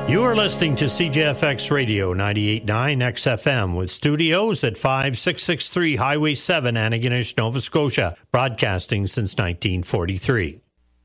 You are listening to CJFX Radio 98.9 XFM with studios at 5663 Highway 7, Antigonish, Nova Scotia, broadcasting since 1943.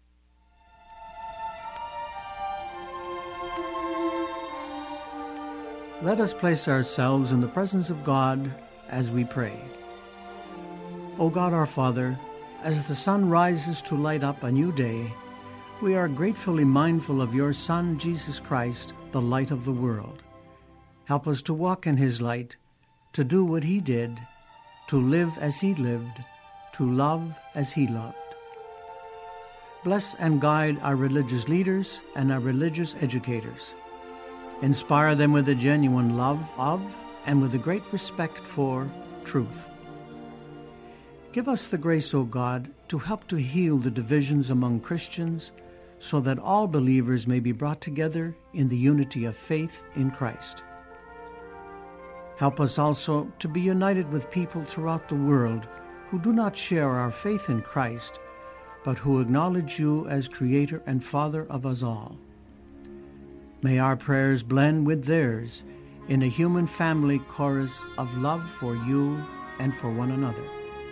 Let us place ourselves in the presence of God as we pray. O God our Father, as the sun rises to light up a new day, we are gratefully mindful of your Son, Jesus Christ, the light of the world. Help us to walk in his light, to do what he did, to live as he lived, to love as he loved. Bless and guide our religious leaders and our religious educators. Inspire them with a genuine love of and with a great respect for truth. Give us the grace, O God, to help to heal the divisions among Christians so that all believers may be brought together in the unity of faith in Christ. Help us also to be united with people throughout the world who do not share our faith in Christ, but who acknowledge you as Creator and Father of us all. May our prayers blend with theirs in a human family chorus of love for you and for one another.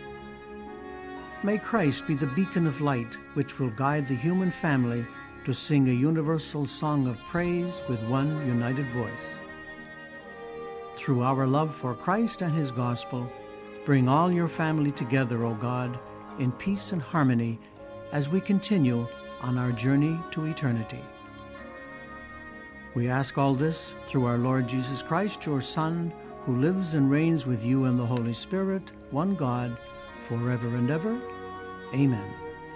May Christ be the beacon of light which will guide the human family to sing a universal song of praise with one united voice. Through our love for Christ and his gospel, bring all your family together, O God, in peace and harmony as we continue on our journey to eternity. We ask all this through our Lord Jesus Christ, your Son, who lives and reigns with you in the Holy Spirit, one God, forever and ever. Amen.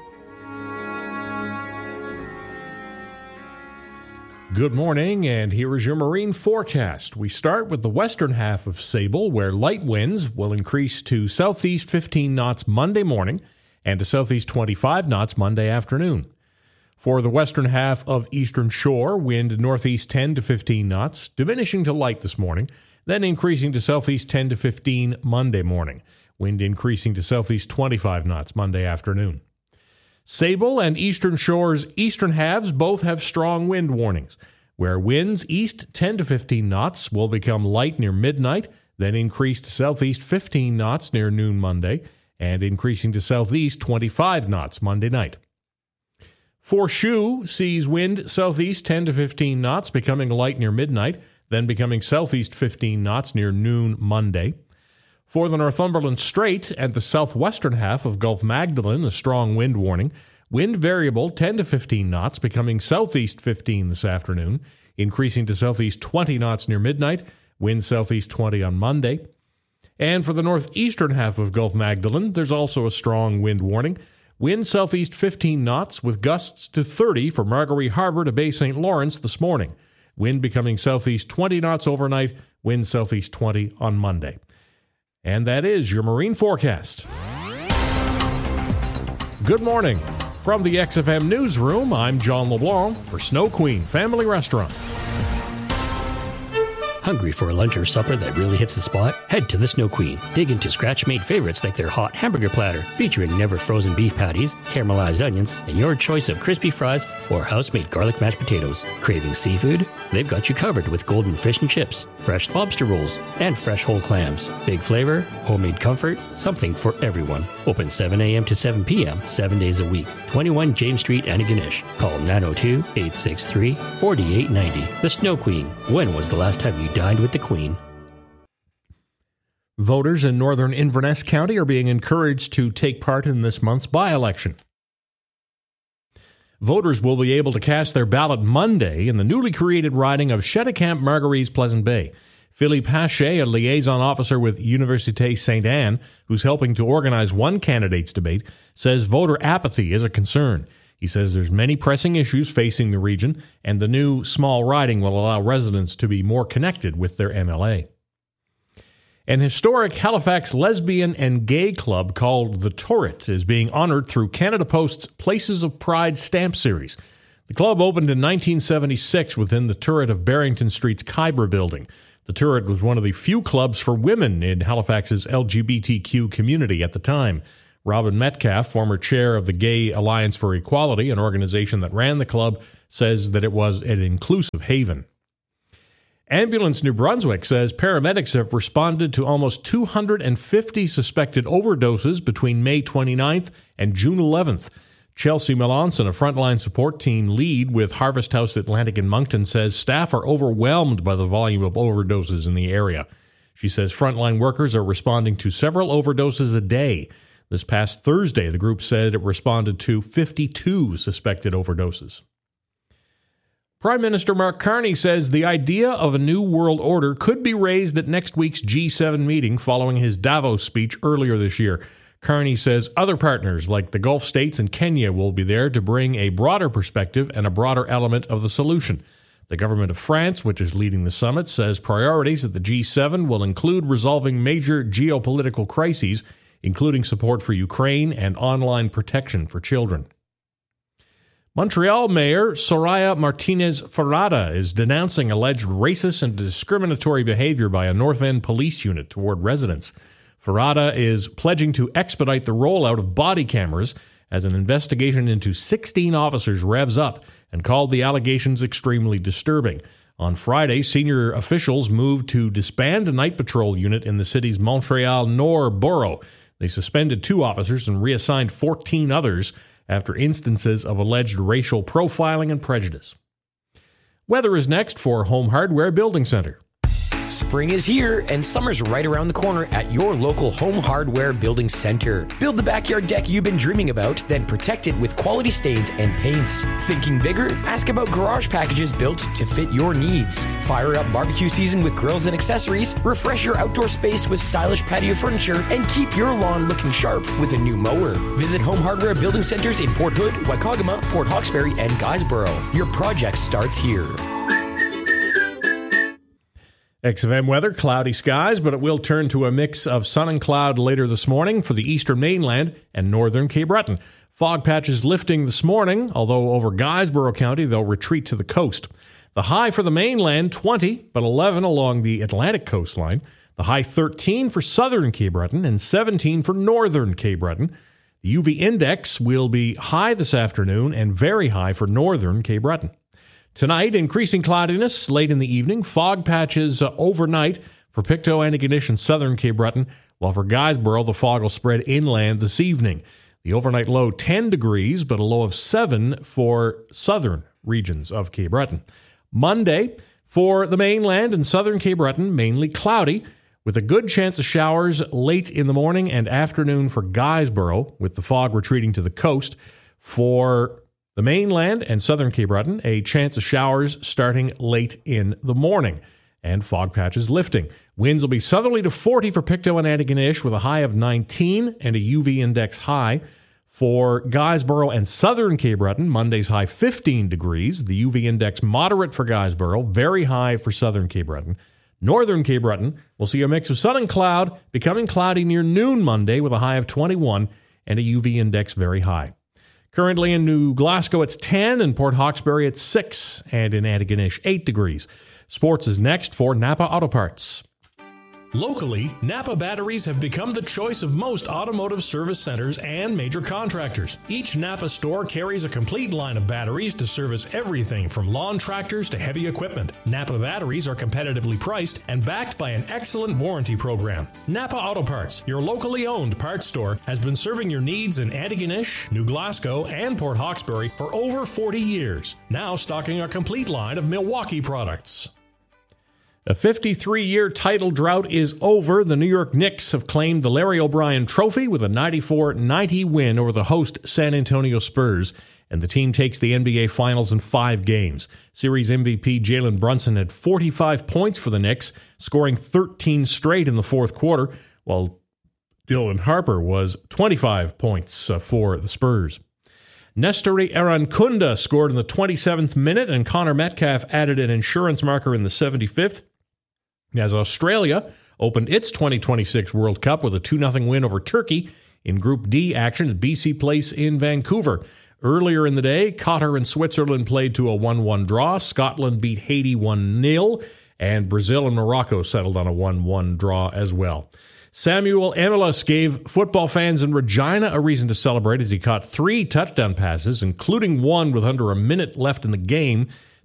Good morning, and here is your marine forecast. We start with the western half of Sable, where light winds will increase to southeast 15 knots Monday morning and to southeast 25 knots Monday afternoon. For the western half of Eastern Shore, wind northeast 10 to 15 knots, diminishing to light this morning, then increasing to southeast 10 to 15 Monday morning. Wind increasing to southeast 25 knots Monday afternoon. Sable and Eastern Shore's eastern halves both have strong wind warnings, where winds east 10 to 15 knots will become light near midnight, then increase to southeast 15 knots near noon Monday, and increasing to southeast 25 knots Monday night. Foreshoo sees wind southeast 10 to 15 knots, becoming light near midnight, then becoming southeast 15 knots near noon Monday. For the Northumberland Strait and the southwestern half of Gulf Magdalen, a strong wind warning. Wind variable 10 to 15 knots, becoming southeast 15 this afternoon, increasing to southeast 20 knots near midnight, wind southeast 20 on Monday. And for the northeastern half of Gulf Magdalen, there's also a strong wind warning. Wind southeast 15 knots with gusts to 30 from Marguerite Harbor to Bay St. Lawrence this morning. Wind becoming southeast 20 knots overnight, wind southeast 20 on Monday. And that is your marine forecast. Good morning. From the XFM Newsroom, I'm John LeBlanc for Snow Queen Family Restaurants. Hungry for a lunch or supper that really hits the spot? Head to the Snow Queen. Dig into scratch-made favorites like their hot hamburger platter, featuring never-frozen beef patties, caramelized onions, and your choice of crispy fries or house-made garlic mashed potatoes. Craving seafood? They've got you covered with golden fish and chips, fresh lobster rolls, and fresh whole clams. Big flavor, homemade comfort, something for everyone. Open 7 a.m. to 7 p.m., 7 days a week. 21 James Street, Antigonish. Call 902-863-4890. The Snow Queen. When was the last time you dined with the Queen? Voters in northern Inverness County are being encouraged to take part in this month's by-election. Voters will be able to cast their ballot Monday in the newly created riding of Cheticamp-Margarithes Pleasant Bay. Philippe Haché, a liaison officer with Université Sainte-Anne, who's helping to organize one candidate's debate, says voter apathy is a concern. He says there's many pressing issues facing the region, and the new small riding will allow residents to be more connected with their MLA. An historic Halifax lesbian and gay club called The Turret is being honored through Canada Post's Places of Pride stamp series. The club opened in 1976 within the turret of Barrington Street's Kybra building. The Turret was one of the few clubs for women in Halifax's LGBTQ community at the time. Robin Metcalf, former chair of the Gay Alliance for Equality, an organization that ran the club, says that it was an inclusive haven. Ambulance New Brunswick says paramedics have responded to almost 250 suspected overdoses between May 29th and June 11th. Chelsea Melanson, a frontline support team lead with Harvest House Atlantic in Moncton, says staff are overwhelmed by the volume of overdoses in the area. She says frontline workers are responding to several overdoses a day. This past Thursday, the group said it responded to 52 suspected overdoses. Prime Minister Mark Carney says the idea of a new world order could be raised at next week's G7 meeting following his Davos speech earlier this year. Carney says other partners like the Gulf states and Kenya will be there to bring a broader perspective and a broader element of the solution. The government of France, which is leading the summit, says priorities at the G7 will include resolving major geopolitical crises, including support for Ukraine and online protection for children. Montreal Mayor Soraya Martinez-Ferrada is denouncing alleged racist and discriminatory behavior by a North End police unit toward residents. Ferrada is pledging to expedite the rollout of body cameras as an investigation into 16 officers revs up and called the allegations extremely disturbing. On Friday, senior officials moved to disband a night patrol unit in the city's Montreal Nord borough. They suspended 2 officers and reassigned 14 others after instances of alleged racial profiling and prejudice. Weather is next for Home Hardware Building Center. Spring is here and summer's right around the corner at your local Home Hardware Building Center. Build the backyard deck you've been dreaming about, then protect it with quality stains and paints. Thinking bigger? Ask about garage packages built to fit your needs. Fire up barbecue season with grills and accessories, refresh your outdoor space with stylish patio furniture, and keep your lawn looking sharp with a new mower. Visit Home Hardware Building Centers in Port Hood, Waikagama, Port Hawkesbury, and Guysborough. Your project starts here. XFM weather, cloudy skies, but it will turn to a mix of sun and cloud later this morning for the eastern mainland and northern Cape Breton. Fog patches lifting this morning, although over Guysborough County they'll retreat to the coast. The high for the mainland, 20, but 11 along the Atlantic coastline. The high 13 for southern Cape Breton and 17 for northern Cape Breton. The UV index will be high this afternoon and very high for northern Cape Breton. Tonight, increasing cloudiness late in the evening, fog patches overnight for Pictou, Antigonish, and southern Cape Breton, while for Guysborough, the fog will spread inland this evening. The overnight low 10 degrees, but a low of 7 for southern regions of Cape Breton. Monday, for the mainland and southern Cape Breton, mainly cloudy, with a good chance of showers late in the morning and afternoon for Guysborough, with the fog retreating to the coast. For the mainland and southern Cape Breton, a chance of showers starting late in the morning and fog patches lifting. Winds will be southerly to 40 for Pictou and Antigonish with a high of 19 and a UV index high. For Guysborough and southern Cape Breton, Monday's high 15 degrees. The UV index moderate for Guysborough, very high for southern Cape Breton. Northern Cape Breton will see a mix of sun and cloud, becoming cloudy near noon Monday with a high of 21 and a UV index very high. Currently in New Glasgow, it's 10, in Port Hawkesbury, it's 6, and in Antigonish, 8 degrees. Sports is next for Napa Auto Parts. Locally, Napa batteries have become the choice of most automotive service centers and major contractors. Each Napa store carries a complete line of batteries to service everything from lawn tractors to heavy equipment. Napa batteries are competitively priced and backed by an excellent warranty program. Napa Auto Parts, your locally owned parts store, has been serving your needs in Antigonish, New Glasgow, and Port Hawkesbury for over 40 years. Now stocking a complete line of Milwaukee products. A 53-year title drought is over. The New York Knicks have claimed the Larry O'Brien Trophy with a 94-90 win over the host San Antonio Spurs, and the team takes the NBA Finals in 5 games. Series MVP Jalen Brunson had 45 points for the Knicks, scoring 13 straight in the fourth quarter, while Dylan Harper was 25 points for the Spurs. Nestori Arankunda scored in the 27th minute, and Connor Metcalf added an insurance marker in the 75th. As Australia opened its 2026 World Cup with a 2-0 win over Turkey in Group D action at BC Place in Vancouver. Earlier in the day, Qatar and Switzerland played to a 1-1 draw. Scotland beat Haiti 1-0, and Brazil and Morocco settled on a 1-1 draw as well. Samuel Emilis gave football fans in Regina a reason to celebrate as he caught 3 touchdown passes, including one with under a minute left in the game,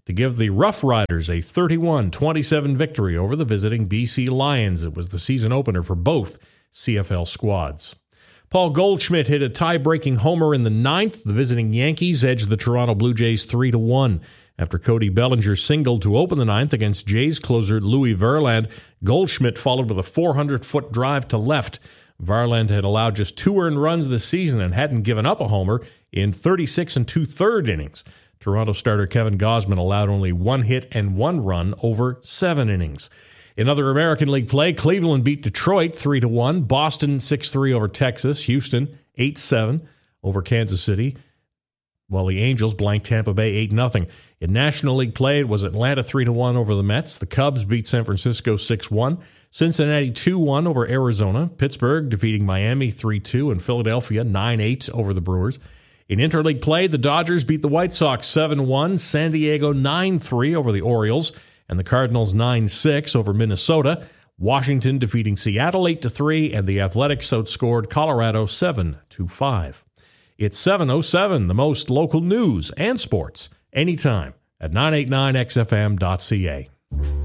to give the Rough Riders a 31-27 victory over the visiting BC Lions. It was the season opener for both CFL squads. Paul Goldschmidt hit a tie-breaking homer in the ninth. The visiting Yankees edged the Toronto Blue Jays 3-1. After Cody Bellinger singled to open the ninth against Jays closer Louis Verland, Goldschmidt followed with a 400-foot drive to left. Verland had allowed just 2 earned runs this season and hadn't given up a homer in 36 2/3 innings. Toronto starter Kevin Gausman allowed only 1 hit and 1 run over 7 innings. In other American League play, Cleveland beat Detroit 3-1, Boston 6-3 over Texas, Houston 8-7 over Kansas City, while the Angels blanked Tampa Bay 8-0. In National League play, it was Atlanta 3-1 over the Mets. The Cubs beat San Francisco 6-1. Cincinnati 2-1 over Arizona. Pittsburgh defeating Miami 3-2, and Philadelphia 9-8 over the Brewers. In interleague play, the Dodgers beat the White Sox 7-1, San Diego 9-3 over the Orioles, and the Cardinals 9-6 over Minnesota. Washington defeating Seattle 8-3, and the Athletics outscored Colorado 7-5. It's 7:07, the most local news and sports, anytime at 989xfm.ca.